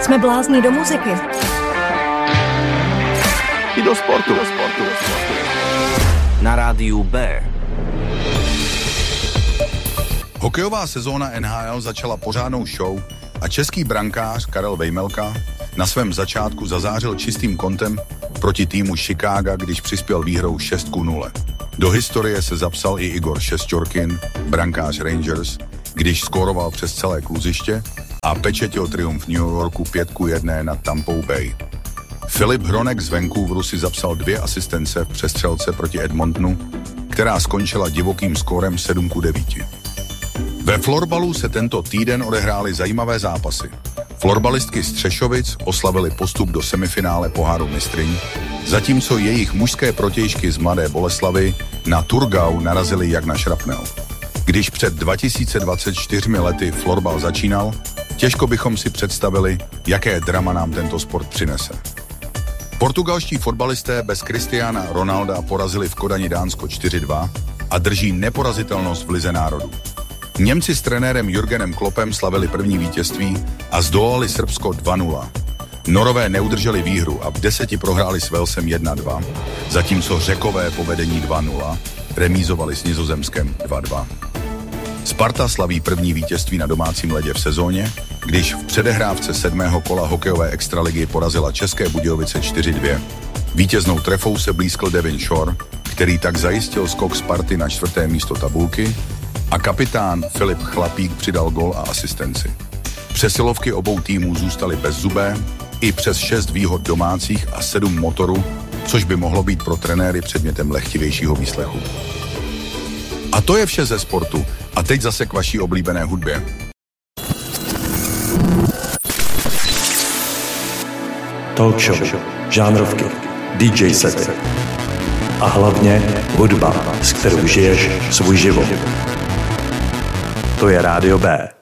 Jsme blázni do muziky. I do sportu. Na rádiu B. Hokejová sezóna NHL začala pořádnou show a český brankář Karel Vejmelka na svém začátku zazářil čistým kontem proti týmu Chicaga, když přispěl výhrou 6-0. Do historie se zapsal i Igor Šesťorkin, brankář Rangers, když skóroval přes celé kluziště a pečetil triumf New Yorku 5-1 nad Tampou Bay. Filip Hronek z Vancouveru si zapsal 2 asistence v přestřelce proti Edmontonu, která skončila divokým skórem 7-9. Ve florbalu se tento týden odehrály zajímavé zápasy. Florbalistky z Třešovic oslavily postup do semifinále poháru mistryň, zatímco jejich mužské protějšky z Mladé Boleslavi na Turgau narazily jak na šrapnel. Když před 2024 lety florbal začínal, těžko bychom si představili, jaké drama nám tento sport přinese. Portugalští fotbalisté bez Cristiana Ronalda porazili v Kodani Dánsko 4-2 a drží neporazitelnost v Lize národů. Němci s trenérem Jürgenem Kloppem slavili první vítězství a zdolali Srbsko 2-0. Norové neudrželi výhru a v 10 prohráli s Walesem 1-2, zatímco Řekové po vedení 2-0 remízovali s Nizozemskem 2-2. Sparta slaví první vítězství na domácím ledě v sezóně, když v předehrávce 7. kola hokejové extraligy porazila České Budějovice 4-2. Vítěznou trefou se blízkl Devin Shore, který tak zajistil skok Sparty na 4. místo tabulky, a kapitán Filip Chlapík přidal gól a asistenci. Přesilovky obou týmů zůstaly bezzubé, i přes 6 výhod domácích a 7 motorů, což by mohlo být pro trenéry předmětem lehtivějšího výslechu. A to je vše ze sportu. A teď zase k vaší oblíbené hudbě. Talk show, žánrovky, DJ sety a hlavně hudba, s kterou žiješ svůj život. To je Rádio B.